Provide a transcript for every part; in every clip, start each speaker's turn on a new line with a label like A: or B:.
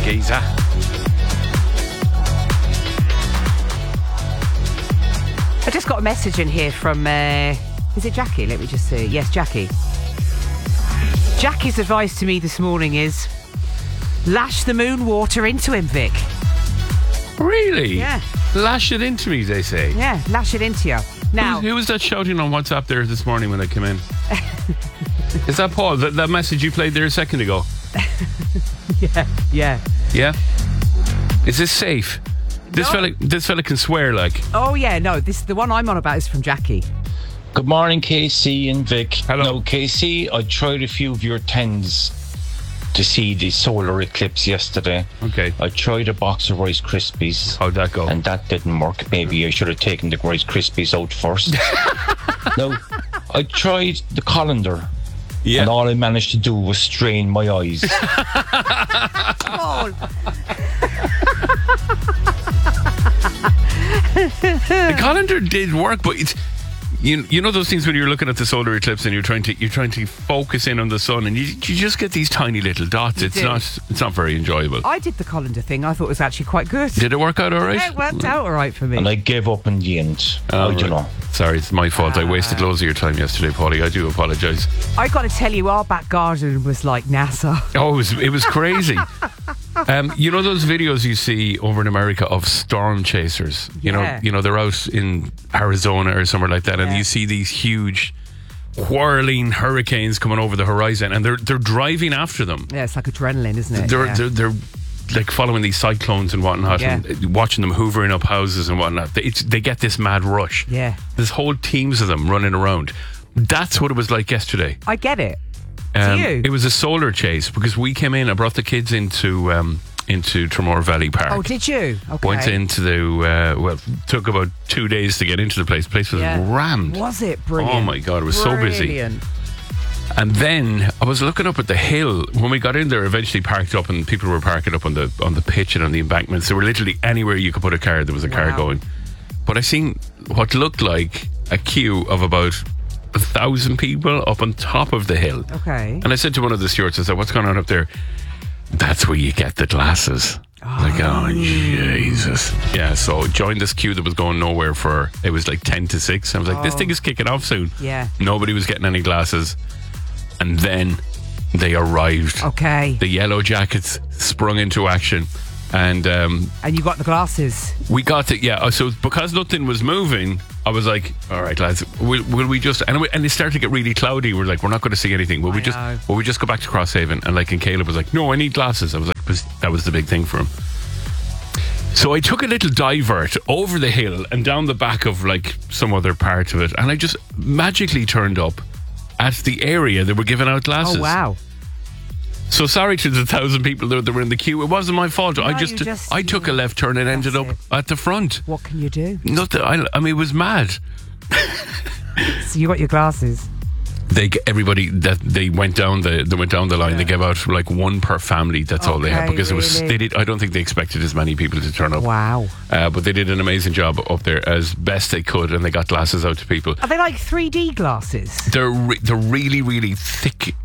A: Giza.
B: I just got a message in here from, is it Jackie? Let me just see. Yes, Jackie. Jackie's advice to me this morning is lash the moon water into him, Vic.
A: Really?
B: Yeah.
A: Lash it into me, they say.
B: Yeah, lash it into you. Now,
A: Who was that shouting on WhatsApp there this morning when I came in? Is that Paul? That message you played there a second ago?
B: yeah.
A: Yeah? Is this safe? This fella can swear like.
B: Oh, yeah, no, the one I'm on about is from Jackie.
C: Good morning, KC and Vic.
A: Hello.
C: No, KC, I tried a few of your tens to see the solar eclipse yesterday.
A: Okay.
C: I tried a box of Rice Krispies.
A: How'd that go?
C: And that didn't work. Maybe I should have taken the Rice Krispies out first. No, I tried the colander.
A: Yeah.
C: And all I managed to do was strain my eyes.
A: The colander did work, but it's you know those things when you're looking at the solar eclipse and you're trying to focus in on the sun and you just get these tiny little dots. It's not very enjoyable.
B: I did the colander thing. I thought it was actually quite good.
A: Did it work out all right?
B: Yeah, it worked out all right for me.
C: And I gave up in the end. I don't know.
A: Sorry, it's my fault. I wasted loads of your time yesterday, Paulie. I do apologise.
B: I got to tell you, our back garden was like NASA.
A: Oh, it was crazy. You know those videos you see over in America of storm chasers? You know they're out in Arizona or somewhere like that, and you see these huge whirling hurricanes coming over the horizon, and they're driving after them.
B: Yeah, it's like adrenaline, isn't it?
A: They're like following these cyclones and whatnot, and watching them hoovering up houses and whatnot. They get this mad rush.
B: Yeah.
A: There's whole teams of them running around. That's what it was like yesterday.
B: I get it. To you?
A: It was a solar chase because we came in. I brought the kids into Tremor Valley Park.
B: Oh, did you? Okay.
A: Went into the took about 2 days to get into the place. The place was rammed.
B: Was it brilliant?
A: Oh my God, it was so busy. And then I was looking up at the hill when we got in there. Eventually parked up, and people were parking up on the pitch and on the embankments. There were literally anywhere you could put a car. There was a car going. But I seen what looked like a queue of about 1,000 people up on top of the hill.
B: Okay.
A: And I said to one of the stewards, I said, "What's going on up there?" "That's where you get the glasses." Like, oh, Jesus. Yeah, so joined this queue that was going nowhere it was like 10 to 6. I was like, this thing is kicking off soon.
B: Yeah.
A: Nobody was getting any glasses. And then they arrived.
B: Okay.
A: The yellow jackets sprung into action. And
B: you got the glasses.
A: we got it, yeah. So because nothing was moving, I was like, all right, lads, will we just... And it started to get really cloudy. We're like, we're not going to see anything. Will we just go back to Crosshaven? And Caleb was like, no, I need glasses. I was like, that was the big thing for him. So I took a little divert over the hill and down the back of some other part of it. And I just magically turned up at the area that were giving out glasses.
B: Oh, wow.
A: So sorry to the 1,000 people that were in the queue. It wasn't my fault.
B: No,
A: I took a left turn and ended up at the front.
B: What can you do?
A: Nothing. I mean, it was mad.
B: So you got your glasses.
A: They went down the line. They gave out one per family. That's all they had, because I don't think they expected as many people to turn up.
B: Wow.
A: But they did an amazing job up there as best they could, and they got glasses out to people.
B: Are they like 3D glasses?
A: They're really, really thick.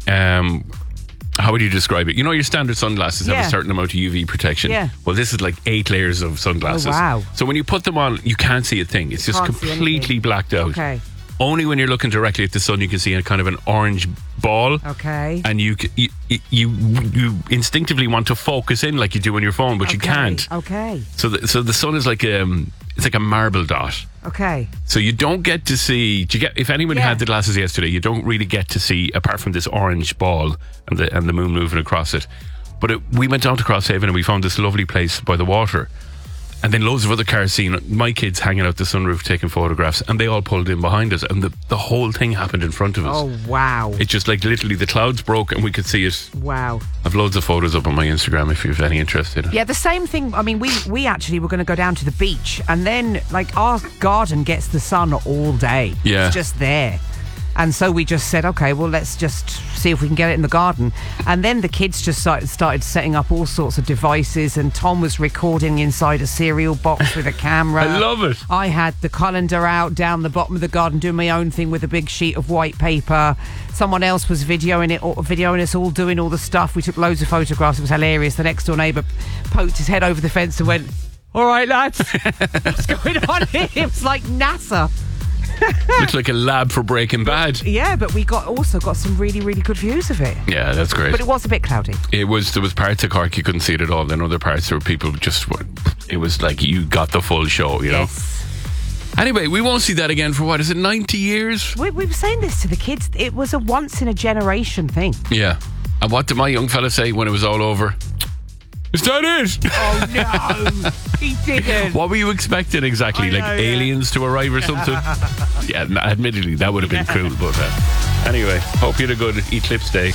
A: How would you describe it? You know, your standard sunglasses have a certain amount of UV protection. Yeah. Well, this is like 8 layers of sunglasses.
B: Oh, wow.
A: So when you put them on, you can't see a thing. It's just completely blacked out.
B: Okay.
A: Only when you're looking directly at the sun, you can see a kind of an orange ball.
B: Okay.
A: And you instinctively want to focus in like you do on your phone, but you can't.
B: Okay.
A: So the sun is like it's like a marble dot.
B: Okay.
A: So you don't get to see. If anyone had the glasses yesterday, you don't really get to see, apart from this orange ball and the moon moving across it. But we went down to Crosshaven and we found this lovely place by the water. And then loads of other cars seen my kids hanging out the sunroof taking photographs, and they all pulled in behind us, and the whole thing happened in front of us.
B: Oh, wow.
A: It just literally the clouds broke and we could see it.
B: Wow.
A: I've loads of photos up on my Instagram if you've any interest in it.
B: Yeah, the same thing. I mean, we actually were going to go down to the beach, and then our garden gets the sun all day.
A: Yeah.
B: It's just there. And so we just said, okay, well, let's just see if we can get it in the garden. And then the kids just started setting up all sorts of devices, and Tom was recording inside a cereal box with a camera.
A: I love it.
B: I had the colander out down the bottom of the garden doing my own thing with a big sheet of white paper. Someone else was videoing us all doing all the stuff. We took loads of photographs. It was hilarious. The next door neighbour poked his head over the fence and went, all right, lads, what's going on here? It was like NASA.
A: Looks like a lab for Breaking Bad.
B: Yeah, but we also got some really, really good views of it.
A: Yeah, that's great.
B: But it was a bit cloudy.
A: There was parts of Cork you couldn't see it at all. Then other parts there were people it was like you got the full show, you know.
B: Yes.
A: Anyway, we won't see that again for what is it, 90 years?
B: We were saying this to the kids. It was a once in a generation thing.
A: Yeah. And what did my young fella say when it was all over? Is that it?
B: Oh no, he didn't.
A: What were you expecting exactly? Aliens to arrive or something? Yeah, admittedly, that would have been cool. But anyway, hope you had a good Eclipse Day.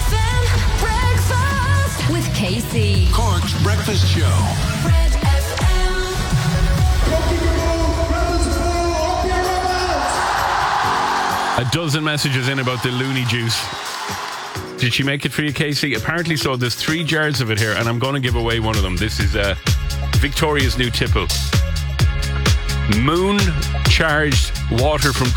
D: Breakfast with Casey.
E: Cork's Breakfast Show.
D: Red FM.
A: A dozen messages in about the loony juice. Did she make it for you, Casey? Apparently so. There's 3 jars of it here, and I'm going to give away one of them. This is Victoria's new tipple. Moon-charged water from